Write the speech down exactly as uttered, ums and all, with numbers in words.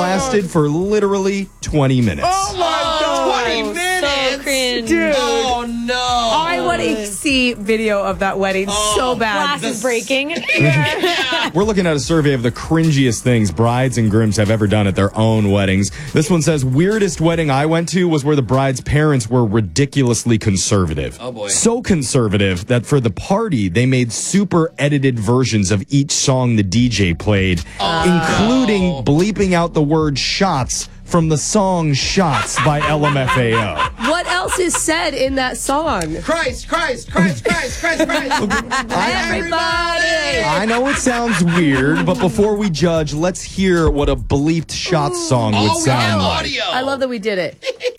lasted for literally twenty minutes. Oh, my God. twenty minutes? So cringe. Dude. Oh, no. I want to see video of that wedding Oh, so bad. Glass is breaking. We're looking at a survey of the cringiest things brides and grooms have ever done at their own weddings. This one says, weirdest wedding I went to was where the bride's parents were ridiculously conservative. Oh, boy. So conservative that for the party, they made super edited versions of each song the D J played, including bleeping out the word shots from the song Shots by L M F A O. What else is said in that song? Christ, Christ, Christ, Christ, Christ, Christ. Everybody! I know it sounds weird, but before we judge, let's hear what a bleeped Shots song would Oh, we sound have like. audio. I love that we did it.